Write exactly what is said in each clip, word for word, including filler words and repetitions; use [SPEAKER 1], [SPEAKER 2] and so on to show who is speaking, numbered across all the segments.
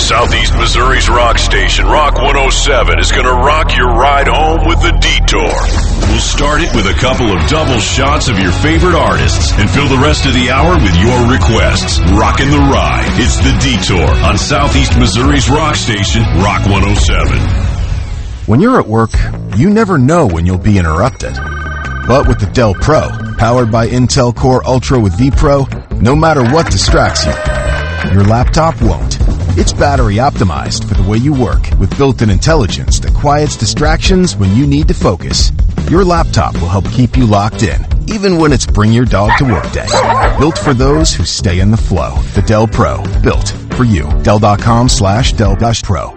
[SPEAKER 1] Southeast Missouri's rock station, Rock one oh seven, is going to rock your ride home with The Detour. We'll start it with a couple of double shots of your favorite artists and fill the rest of the hour with your requests. Rockin' the ride. It's The Detour on Southeast Missouri's rock station, Rock one oh seven.
[SPEAKER 2] When you're at work, you never know when you'll be interrupted. But with the Dell Pro, powered by Intel Core Ultra with vPro, no matter what distracts you, your laptop won't. It's battery optimized for the way you work with built-in intelligence that quiets distractions when you need to focus. Your laptop will help keep you locked in, even when it's bring your dog to work day. Built for those who stay in the flow. The Dell Pro, built for you. Dell.com slash Dell dash Pro.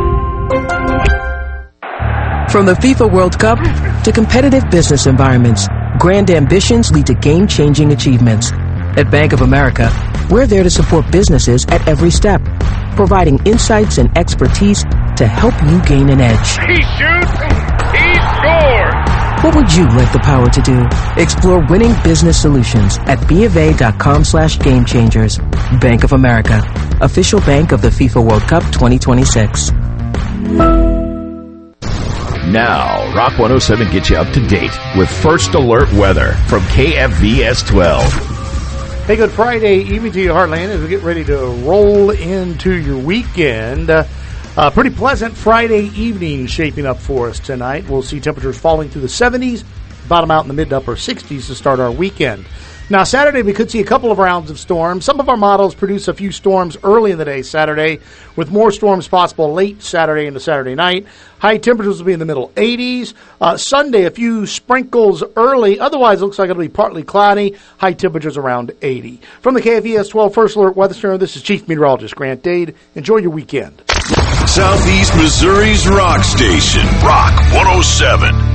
[SPEAKER 3] From the FIFA World Cup to competitive business environments, grand ambitions lead to game-changing achievements. At Bank of America, we're there to support businesses at every step, providing insights and expertise to help you gain an edge.
[SPEAKER 4] He shoots, he scores!
[SPEAKER 3] What would you like the power to do? Explore winning business solutions at BofA.com slash game changers. Bank of America, official bank of the FIFA World Cup twenty twenty-six.
[SPEAKER 5] Now, Rock one oh seven gets you up to date with First Alert Weather from K F V S twelve.
[SPEAKER 6] Hey, good Friday evening to you, Heartland, as we get ready to roll into your weekend. Uh, a pretty pleasant Friday evening shaping up for us tonight. We'll see temperatures falling through the seventies, bottom out in the mid to upper sixties to start our weekend. Now, Saturday, we could see a couple of rounds of storms. Some of our models produce a few storms early in the day Saturday, with more storms possible late Saturday into Saturday night. High temperatures will be in the middle eighties. Uh, Sunday, a few sprinkles early. Otherwise, it looks like it'll be partly cloudy. High temperatures around eighty. From the K F V S twelve First Alert Weather Center, this is Chief Meteorologist Grant Dade. Enjoy your weekend.
[SPEAKER 1] Southeast Missouri's rock station, Rock one oh seven.